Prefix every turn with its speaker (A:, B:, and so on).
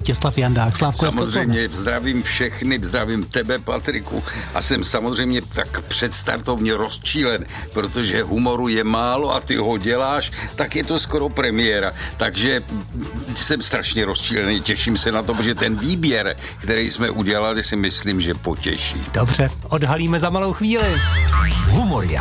A: Vítězslav Jandák. Slávko,
B: samozřejmě zdravím všechny, zdravím tebe, Patriku, a jsem samozřejmě tak předstartovně rozčílen, protože humoru je málo a ty ho děláš, tak je to skoro premiéra. Takže jsem strašně rozčílený, těším se na to, protože ten výběr, který jsme udělali, si myslím, že potěší.
A: Dobře, odhalíme za malou chvíli.
C: Humoria.